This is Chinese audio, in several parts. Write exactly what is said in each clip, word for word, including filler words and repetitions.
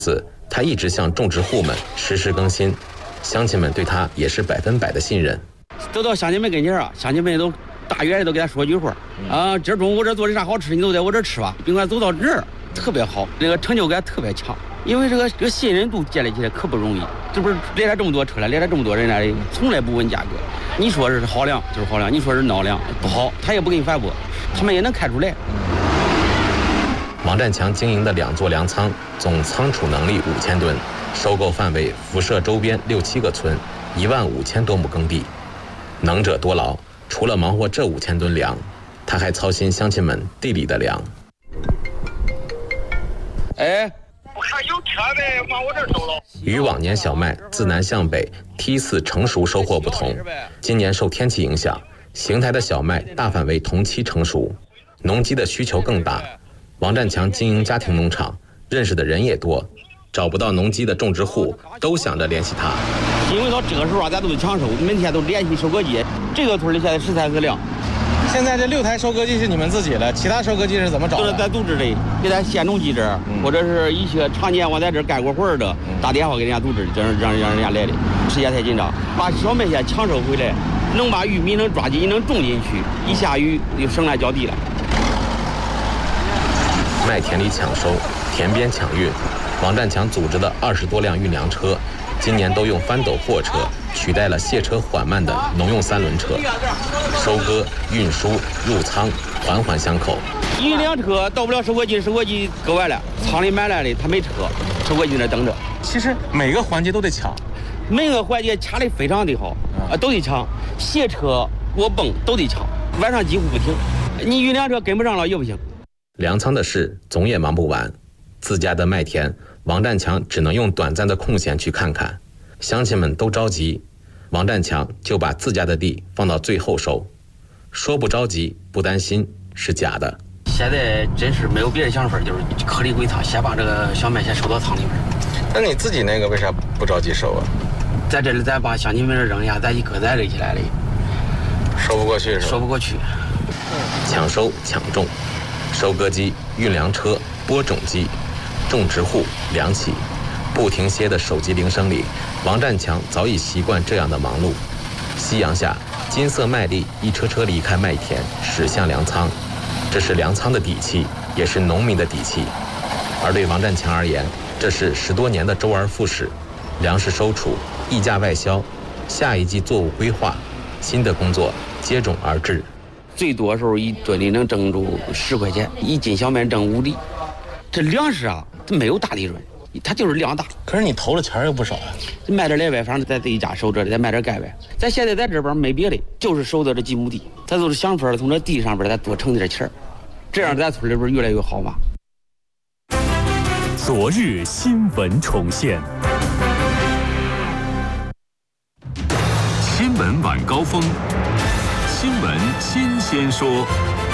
此，他一直向种植户们实时更新，乡亲们对他也是百分百的信任。 走到乡亲们跟前啊，乡亲们都大约都给他说句话啊，今儿中午我这做的啥好吃，你都在我这吃吧。宾馆走到这儿特别好，这个成就感特别强，因为这个这个信任度建立起来可不容易。这不是来了这么多车了，来了这么多人来的，从来不问价格。你说是好粮就是好粮，你说是孬粮不好，他也不给你反驳，他们也能看出来。 王占强经营的两座粮仓总仓储能力五千吨，收购范围辐射周边六七个村，一万五千多亩耕地。能者多劳，除了忙活这五千吨粮，他还操心乡亲们地里的粮。 哎， 我看有车呗，往我这收了。 与往年小麦自南向北梯次成熟收获不同，今年受天气影响，邢台的小麦大范围同期成熟，农机的需求更大。王占强经营家庭农场，认识的人也多，找不到农机的种植户都想着联系他。 因为到这个时候啊，咱都得抢收，每天都联系收割机。这个村里现在十三四辆。 现在这六台收割机是你们自己的，其他收割机是怎么找的？ 就是咱组织的，给咱县农机这儿，嗯、或者是一些常年我在这儿干过活的，嗯、打电话给人家组织，这样让让人家来的。时间太紧张，把小麦先抢收回来，能把玉米能抓紧，能种进去，一下雨就省来浇地了。 麦田里抢收，田边抢运，王占强组织的二十多辆运粮车，今年都用翻斗货车取代了卸车缓慢的农用三轮车，收割、运输、入仓环环相扣。 一辆车到不了收割机，收割机割完了，仓里满来的，他没车，收割机在那等着。 其实每个环节都得抢， 每个环节掐得非常的好，啊，都得抢。卸车、我泵都得抢，晚上几乎不停。你运粮车跟不上了也不行。 粮仓的事总也忙不完，自家的麦田，王占强只能用短暂的空闲去看看。乡亲们都着急，王占强就把自家的地放到最后收。说不着急不担心是假的。 现在真是没有别的想法，就是颗粒归仓，先把这个小麦先收到仓里面。 那你自己那个为啥不着急收啊？ 在这里咱把乡亲们扔下，咱一搁在这起来了， 收不过去是吧？ 收不过去。 抢收抢种，收割机、运粮车、播种机，种植户、粮企，不停歇的手机铃声里，王占强早已习惯这样的忙碌。夕阳下，金色麦粒一车车离开麦田，驶向粮仓。这是粮仓的底气，也是农民的底气。而对王占强而言，这是十多年的周而复始，粮食收储、溢价外销，下一季作物规划，新的工作接踵而至。 最多时候一吨里能挣住十块钱，一斤小麦挣五厘。这粮食啊，它没有大利润，它就是量大。 可是你投的钱又不少啊。 卖点来呗，反正在自己家收着的，再卖点盖呗。咱现在在这边没别的，就是收的这几亩地，咱都是想法从这地上边再多挣点钱，这样咱村里边越来越好嘛。 昨日新闻重现，新闻晚高峰。新闻新鲜说，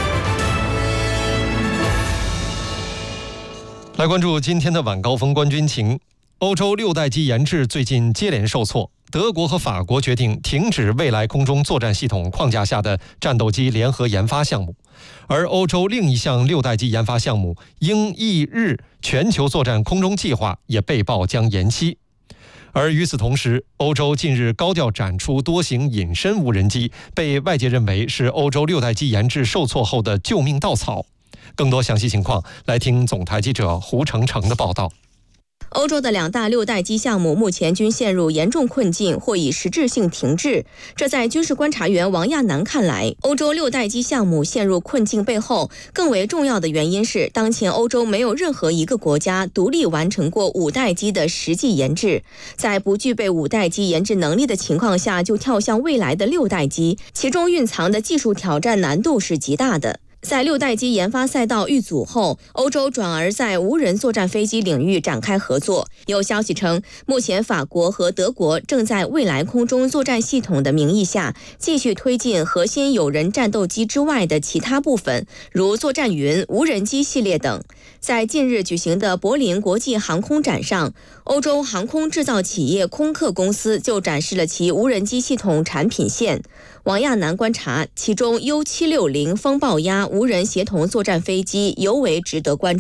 来关注今天的晚高峰观军情。欧洲六代机研制最近接连受挫，德国和法国决定停止未来空中作战系统框架下的战斗机联合研发项目，而欧洲另一项六代机研发项目英意日全球作战空中计划也被曝将延期。而与此同时，欧洲近日高调展出多型隐身无人机，被外界认为是欧洲六代机研制受挫后的救命稻草。更多详细情况，来听总台记者胡成成的报道。 欧洲的两大六代机项目目前均陷入严重困境或已实质性停滞。这在军事观察员王亚楠看来，欧洲六代机项目陷入困境背后，更为重要的原因是，当前欧洲没有任何一个国家独立完成过五代机的实际研制。在不具备五代机研制能力的情况下，就跳向未来的六代机，其中蕴藏的技术挑战难度是极大的。在六代机研发赛道遇阻后，欧洲转而在无人作战飞机领域展开合作。有消息称，目前法国和德国正在未来空中作战系统的名义下，继续推进核心有人战斗机之外的其他部分，如作战云、无人机系列等。在近日举行的柏林国际航空展上，欧洲航空制造企业空客公司就展示了其无人机系统产品线。王亚楠观察，其中 U 七六零风暴鸦无人协同作战飞机尤为值得关注。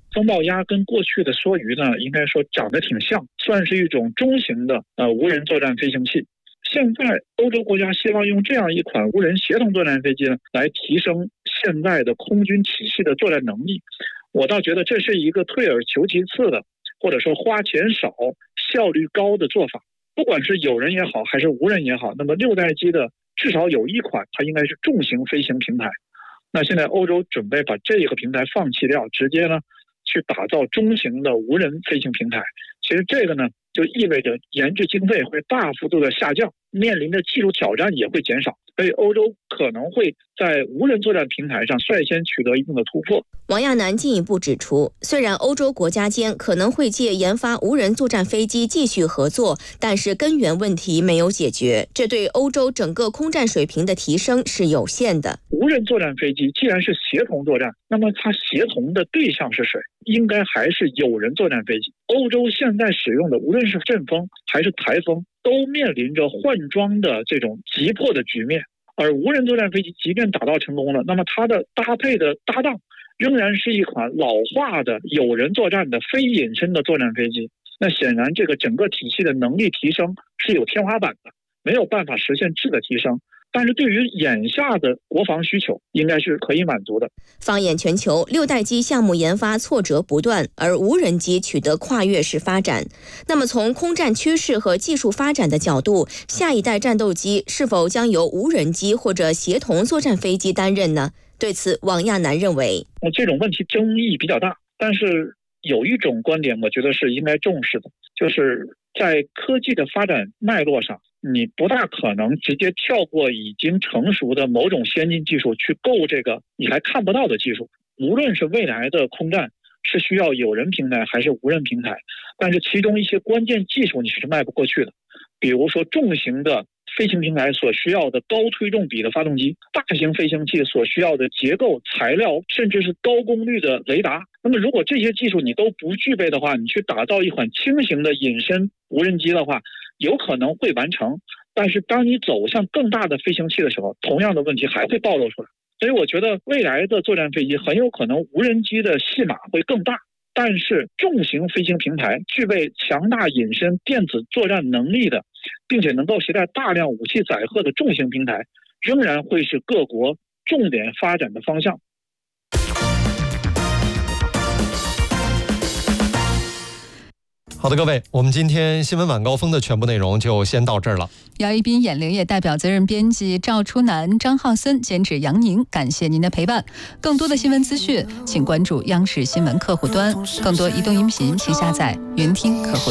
风暴鸭跟过去的梭鱼呢，应该说长得挺像，算是一种中型的呃无人作战飞行器。现在欧洲国家希望用这样一款无人协同作战飞机呢，来提升现在的空军体系的作战能力。我倒觉得这是一个退而求其次的，或者说花钱少、效率高的做法。不管是有人也好，还是无人也好，那么六代机的至少有一款，它应该是重型飞行平台。那现在欧洲准备把这个平台放弃掉，直接呢去打造中型的无人飞行平台。其实这个呢，就意味着研制经费会大幅度的下降，面临的技术挑战也会减少，所以欧洲可能会在无人作战平台上率先取得一定的突破。 王亚楠进一步指出，虽然欧洲国家间可能会借研发无人作战飞机继续合作，但是根源问题没有解决，这对欧洲整个空战水平的提升是有限的。 无人作战飞机既然是协同作战，那么它协同的对象是谁？应该还是有人作战飞机。欧洲现在使用的无论是阵风还是台风，都面临着换装的这种急迫的局面。而无人作战飞机即便打造成功了，那么它的搭配的搭档仍然是一款老化的有人作战的非隐身的作战飞机。那显然这个整个体系的能力提升是有天花板的，没有办法实现质的提升。但是对于眼下的国防需求，应该是可以满足的。 放眼全球，六代机项目研发挫折不断，而无人机取得跨越式发展。那么从空战趋势和技术发展的角度，下一代战斗机是否将由无人机或者协同作战飞机担任呢？对此，王亚楠认为， 这种问题争议比较大，但是有一种观点我觉得是应该重视的，就是在科技的发展脉络上，你不大可能直接跳过已经成熟的某种先进技术去购这个你还看不到的技术。无论是未来的空战是需要有人平台还是无人平台，但是其中一些关键技术你是迈不过去的。比如说重型的飞行平台所需要的高推重比的发动机，大型飞行器所需要的结构材料，甚至是高功率的雷达。那么如果这些技术你都不具备的话，你去打造一款轻型的隐身无人机的话，有可能会完成，但是当你走向更大的飞行器的时候，同样的问题还会暴露出来。所以我觉得未来的作战飞机很有可能无人机的戏码会更大，但是重型飞行平台具备强大隐身电子作战能力的，并且能够携带大量武器载荷的重型平台，仍然会是各国重点发展的方向。 好的，各位，我们今天新闻晚高峰的全部内容就先到这儿了。 姚一斌、演灵业代表责任编辑赵初南、张浩森，监制杨宁，感谢您的陪伴。更多的新闻资讯，请关注央视新闻客户端。更多移动音频，请下载云听客户端。